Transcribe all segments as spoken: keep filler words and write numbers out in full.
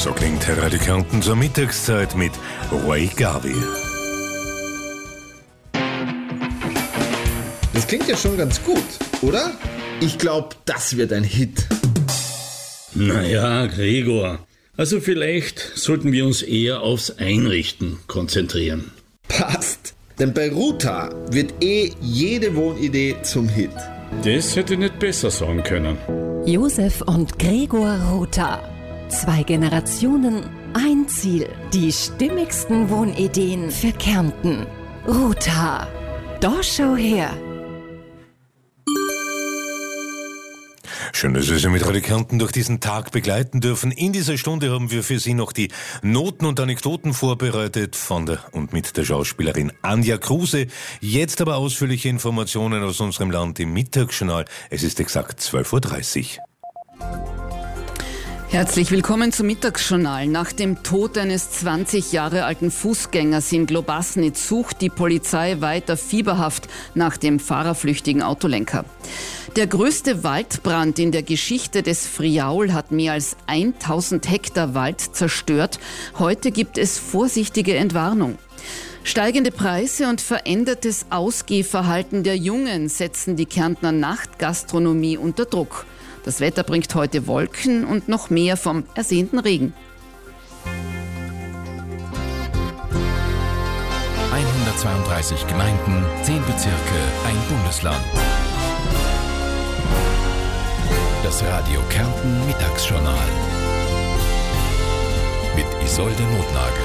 So klingt Herr Radio Kärnten zur Mittagszeit mit Ray Garvey. Das klingt ja schon ganz gut, oder? Ich glaube, das wird ein Hit. Naja, Gregor, also vielleicht sollten wir uns eher aufs Einrichten konzentrieren. Passt, denn bei Ruta wird eh jede Wohnidee zum Hit. Das hätte ich nicht besser sagen können. Josef und Gregor Ruta. Zwei Generationen, ein Ziel. Die stimmigsten Wohnideen für Kärnten. Ruta. Da schau her. Schön, dass wir Sie mit Radio Kärnten durch diesen Tag begleiten dürfen. In dieser Stunde haben wir für Sie noch die Noten und Anekdoten vorbereitet von der und mit der Schauspielerin Anja Kruse. Jetzt aber ausführliche Informationen aus unserem Land im Mittagsjournal. Es ist exakt zwölf Uhr dreißig. Herzlich willkommen zum Mittagsjournal. Nach dem Tod eines zwanzig Jahre alten Fußgängers in Globasnitz sucht die Polizei weiter fieberhaft nach dem fahrerflüchtigen Autolenker. Der größte Waldbrand in der Geschichte des Friaul hat mehr als tausend Hektar Wald zerstört. Heute gibt es vorsichtige Entwarnung. Steigende Preise und verändertes Ausgehverhalten der Jungen setzen die Kärntner Nachtgastronomie unter Druck. Das Wetter bringt heute Wolken und noch mehr vom ersehnten Regen. hundertzweiunddreißig Gemeinden, zehn Bezirke, ein Bundesland. Das Radio Kärnten Mittagsjournal mit Isolde Notnagel.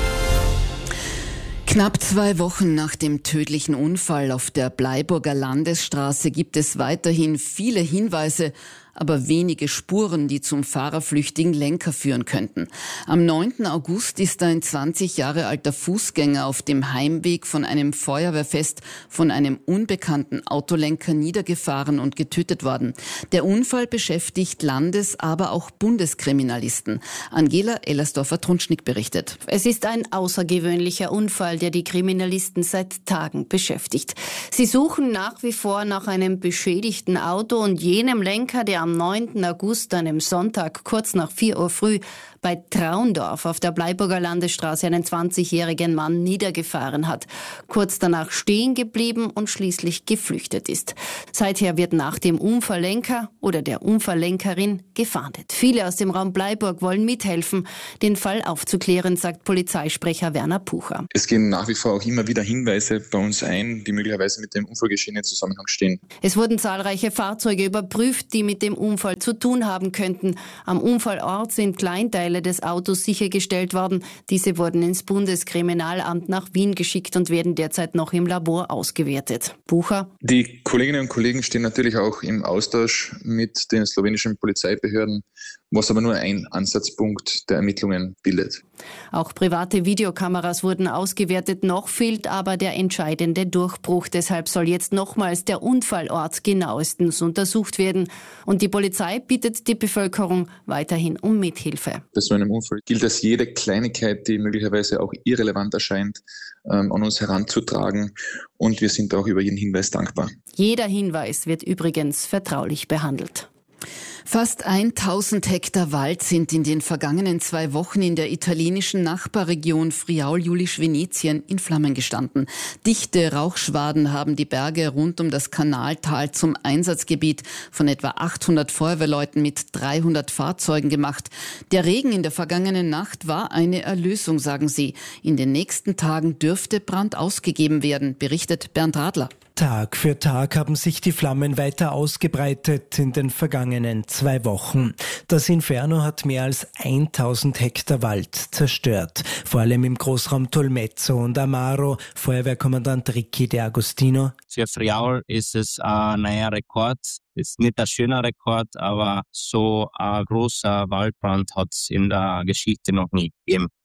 Knapp zwei Wochen nach dem tödlichen Unfall auf der Bleiburger Landesstraße gibt es weiterhin viele Hinweise, aber wenige Spuren, die zum fahrerflüchtigen Lenker führen könnten. Am neunten August ist ein zwanzig Jahre alter Fußgänger auf dem Heimweg von einem Feuerwehrfest von einem unbekannten Autolenker niedergefahren und getötet worden. Der Unfall beschäftigt Landes-, aber auch Bundeskriminalisten. Angela Ellersdorfer-Trunschnick berichtet. Es ist ein außergewöhnlicher Unfall, der die Kriminalisten seit Tagen beschäftigt. Sie suchen nach wie vor nach einem beschädigten Auto und jenem Lenker, der am neunten August, einem Sonntag, kurz nach vier Uhr früh, bei Traundorf auf der Bleiburger Landesstraße einen zwanzigjährigen Mann niedergefahren hat, kurz danach stehen geblieben und schließlich geflüchtet ist. Seither wird nach dem Unfalllenker oder der Unfalllenkerin gefahndet. Viele aus dem Raum Bleiburg wollen mithelfen, den Fall aufzuklären, sagt Polizeisprecher Werner Pucher. Es gehen nach wie vor auch immer wieder Hinweise bei uns ein, die möglicherweise mit dem Unfallgeschehen in Zusammenhang stehen. Es wurden zahlreiche Fahrzeuge überprüft, die mit dem Unfall zu tun haben könnten. Am Unfallort sind Kleinteile des Autos sichergestellt worden. Diese wurden ins Bundeskriminalamt nach Wien geschickt und werden derzeit noch im Labor ausgewertet. Bucher. Die Kolleginnen und Kollegen stehen natürlich auch im Austausch mit den slowenischen Polizeibehörden, was aber nur ein Ansatzpunkt der Ermittlungen bildet. Auch private Videokameras wurden ausgewertet. Noch fehlt aber der entscheidende Durchbruch. Deshalb soll jetzt nochmals der Unfallort genauestens untersucht werden. Und die Polizei bittet die Bevölkerung weiterhin um Mithilfe. Bei so einem Unfall gilt es, jede Kleinigkeit, die möglicherweise auch irrelevant erscheint, ähm, an uns heranzutragen. Und wir sind auch über jeden Hinweis dankbar. Jeder Hinweis wird übrigens vertraulich behandelt. Fast tausend Hektar Wald sind in den vergangenen zwei Wochen in der italienischen Nachbarregion Friaul-Julisch-Venetien in Flammen gestanden. Dichte Rauchschwaden haben die Berge rund um das Kanaltal zum Einsatzgebiet von etwa achthundert Feuerwehrleuten mit dreihundert Fahrzeugen gemacht. Der Regen in der vergangenen Nacht war eine Erlösung, sagen sie. In den nächsten Tagen dürfte Brand ausgegeben werden, berichtet Bernd Radler. Tag für Tag haben sich die Flammen weiter ausgebreitet in den vergangenen zwei Wochen. Das Inferno hat mehr als tausend Hektar Wald zerstört. Vor allem im Großraum Tolmezzo und Amaro. Feuerwehrkommandant Ricky De Agostino. Für Friaul ist es ein neuer Rekord. Ist nicht ein schöner Rekord, aber so ein großer Waldbrand hat es in der Geschichte noch nie gegeben.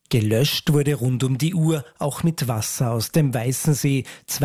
Gelöscht wurde rund um die Uhr, auch mit Wasser aus dem Weißensee.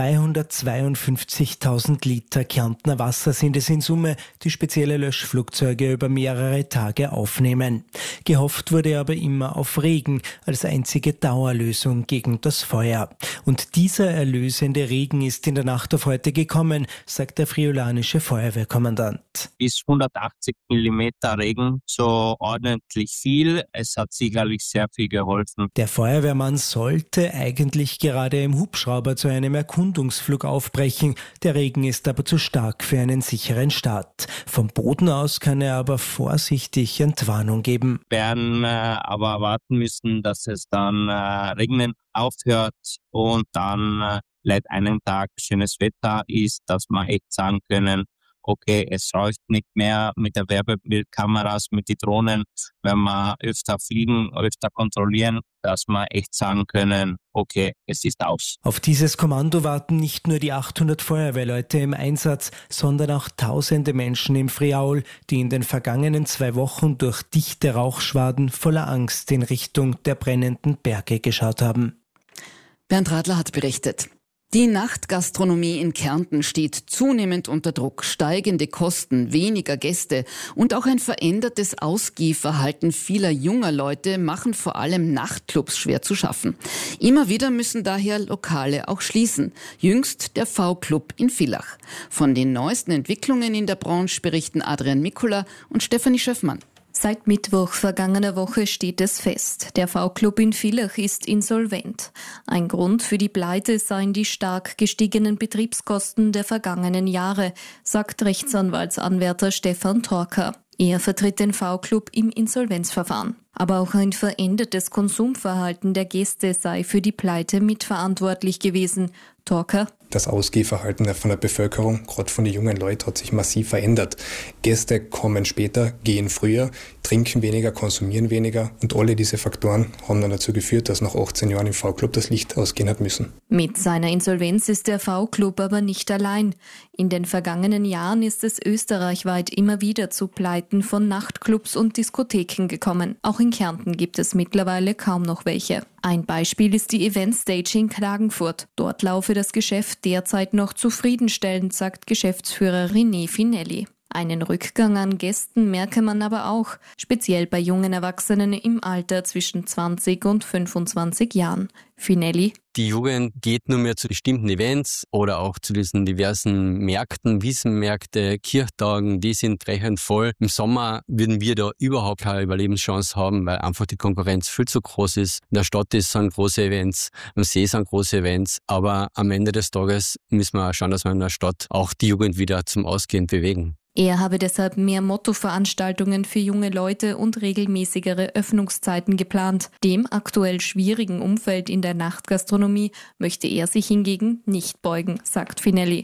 zweihundertzweiundfünfzigtausend Liter Kärntner Wasser sind es in Summe, die spezielle Löschflugzeuge über mehrere Tage aufnehmen. Gehofft wurde aber immer auf Regen als einzige Dauerlösung gegen das Feuer. Und dieser erlösende Regen ist in der Nacht auf heute gekommen, sagt der friulanische Feuerwehrkommandant. Bis hundertachtzig Millimeter Regen, so ordentlich viel. Es hat sicherlich sehr viel geholfen. Der Feuerwehrmann sollte eigentlich gerade im Hubschrauber zu einem Erkundungsflug aufbrechen. Der Regen ist aber zu stark für einen sicheren Start. Vom Boden aus kann er aber vorsichtig Entwarnung geben. Wir werden äh, aber warten müssen, dass es dann äh, regnen aufhört und dann äh, vielleicht einen Tag schönes Wetter ist, dass wir echt sagen können, okay, es reicht nicht mehr mit der Wärmebildkameras, mit den Drohnen, wenn wir öfter fliegen, öfter kontrollieren, dass wir echt sagen können, okay, es ist aus. Auf dieses Kommando warten nicht nur die achthundert Feuerwehrleute im Einsatz, sondern auch tausende Menschen im Friaul, die in den vergangenen zwei Wochen durch dichte Rauchschwaden voller Angst in Richtung der brennenden Berge geschaut haben. Bernd Radler hat berichtet. Die Nachtgastronomie in Kärnten steht zunehmend unter Druck. Steigende Kosten, weniger Gäste und auch ein verändertes Ausgehverhalten vieler junger Leute machen vor allem Nachtclubs schwer zu schaffen. Immer wieder müssen daher Lokale auch schließen. Jüngst der V-Club in Villach. Von den neuesten Entwicklungen in der Branche berichten Adrian Mikula und Stefanie Schöffmann. Seit Mittwoch vergangener Woche steht es fest. Der V-Club in Villach ist insolvent. Ein Grund für die Pleite seien die stark gestiegenen Betriebskosten der vergangenen Jahre, sagt Rechtsanwaltsanwärter Stefan Torker. Er vertritt den V-Club im Insolvenzverfahren. Aber auch ein verändertes Konsumverhalten der Gäste sei für die Pleite mitverantwortlich gewesen. Torker: Das Ausgehverhalten von der Bevölkerung, gerade von den jungen Leuten, hat sich massiv verändert. Gäste kommen später, gehen früher, trinken weniger, konsumieren weniger und alle diese Faktoren haben dann dazu geführt, dass nach achtzehn Jahren im V-Club das Licht ausgehen hat müssen. Mit seiner Insolvenz ist der V-Club aber nicht allein. In den vergangenen Jahren ist es österreichweit immer wieder zu Pleiten von Nachtclubs und Diskotheken gekommen. Auch in Kärnten gibt es mittlerweile kaum noch welche. Ein Beispiel ist die Event Stage in Klagenfurt. Dort laufe das Geschäft derzeit noch zufriedenstellend, sagt Geschäftsführer René Finelli. Einen Rückgang an Gästen merke man aber auch, speziell bei jungen Erwachsenen im Alter zwischen zwanzig und fünfundzwanzig Jahren. Finelli: Die Jugend geht nur mehr zu bestimmten Events oder auch zu diesen diversen Märkten, Wiesenmärkte, Kirchtagen, die sind brechend voll. Im Sommer würden wir da überhaupt keine Überlebenschance haben, weil einfach die Konkurrenz viel zu groß ist. In der Stadt sind große Events, am See sind große Events, aber am Ende des Tages müssen wir auch schauen, dass wir in der Stadt auch die Jugend wieder zum Ausgehen bewegen. Er habe deshalb mehr Mottoveranstaltungen für junge Leute und regelmäßigere Öffnungszeiten geplant. Dem aktuell schwierigen Umfeld in der Nachtgastronomie möchte er sich hingegen nicht beugen, sagt Finelli.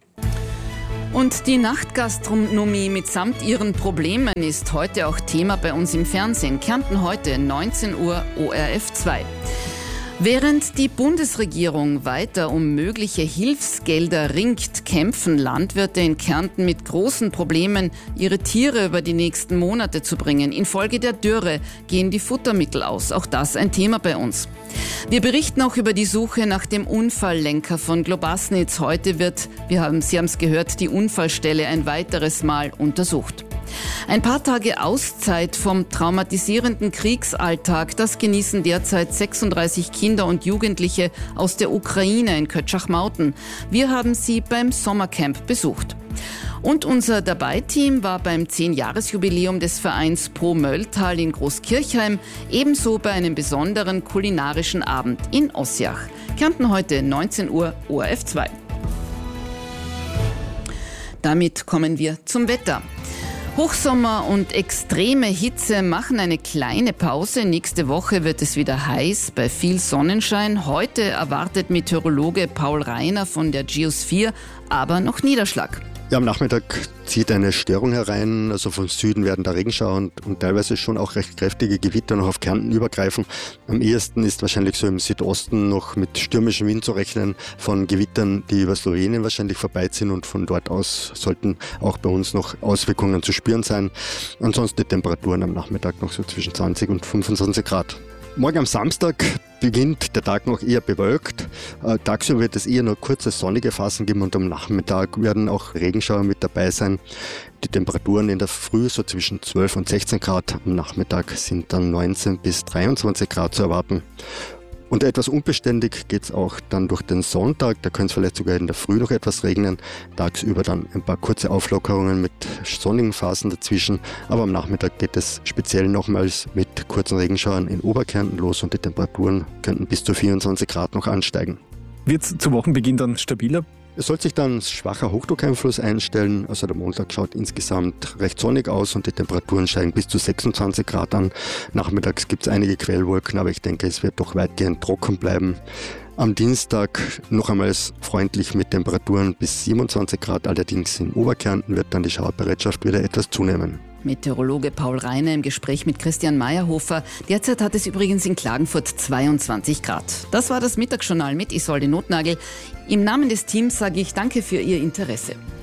Und die Nachtgastronomie mitsamt ihren Problemen ist heute auch Thema bei uns im Fernsehen. Kärnten heute, neunzehn Uhr, O R F zwei. Während die Bundesregierung weiter um mögliche Hilfsgelder ringt, kämpfen Landwirte in Kärnten mit großen Problemen, ihre Tiere über die nächsten Monate zu bringen. Infolge der Dürre gehen die Futtermittel aus. Auch das ein Thema bei uns. Wir berichten auch über die Suche nach dem Unfalllenker von Globasnitz. Heute wird, wir haben, Sie haben es gehört, die Unfallstelle ein weiteres Mal untersucht. Ein paar Tage Auszeit vom traumatisierenden Kriegsalltag, das genießen derzeit sechsunddreißig Kinder und Jugendliche aus der Ukraine in Kötschach-Mauten. Wir haben sie beim Sommercamp besucht. Und unser Dabei-Team war beim zehn-Jahres-Jubiläum des Vereins Pro Mölltal in Großkirchheim, ebenso bei einem besonderen kulinarischen Abend in Ossiach. Kärnten heute, neunzehn Uhr, O R F zwei. Damit kommen wir zum Wetter. Hochsommer und extreme Hitze machen eine kleine Pause. Nächste Woche wird es wieder heiß bei viel Sonnenschein. Heute erwartet Meteorologe Paul Reiner von der Geosphere aber noch Niederschlag. Ja, am Nachmittag zieht eine Störung herein, also von Süden werden da Regenschauer und, und teilweise schon auch recht kräftige Gewitter noch auf Kärnten übergreifen. Am ehesten ist wahrscheinlich so im Südosten noch mit stürmischem Wind zu rechnen, von Gewittern, die über Slowenien wahrscheinlich vorbeiziehen, und von dort aus sollten auch bei uns noch Auswirkungen zu spüren sein. Ansonsten die Temperaturen am Nachmittag noch so zwischen zwanzig und fünfundzwanzig Grad. Morgen am Samstag beginnt der Tag noch eher bewölkt. Äh, tagsüber wird es eher nur kurze sonnige Phasen geben und am Nachmittag werden auch Regenschauer mit dabei sein. Die Temperaturen in der Früh so zwischen zwölf und sechzehn Grad, am Nachmittag sind dann neunzehn bis dreiundzwanzig Grad zu erwarten. Und etwas unbeständig geht es auch dann durch den Sonntag. Da könnte es vielleicht sogar in der Früh noch etwas regnen. Tagsüber dann ein paar kurze Auflockerungen mit sonnigen Phasen dazwischen. Aber am Nachmittag geht es speziell nochmals mit kurzen Regenschauern in Oberkärnten los und die Temperaturen könnten bis zu vierundzwanzig Grad noch ansteigen. Wird es zu Wochenbeginn dann stabiler? Es soll sich dann schwacher Hochdruckeinfluss einstellen. Also der Montag schaut insgesamt recht sonnig aus und die Temperaturen steigen bis zu sechsundzwanzig Grad an. Nachmittags gibt es einige Quellwolken, aber ich denke, es wird doch weitgehend trocken bleiben. Am Dienstag noch einmal freundlich mit Temperaturen bis siebenundzwanzig Grad. Allerdings in Oberkärnten wird dann die Schauerbereitschaft wieder etwas zunehmen. Meteorologe Paul Reiner im Gespräch mit Christian Meyerhofer. Derzeit hat es übrigens in Klagenfurt zweiundzwanzig Grad. Das war das Mittagsjournal mit Isolde Notnagel. Im Namen des Teams sage ich danke für Ihr Interesse.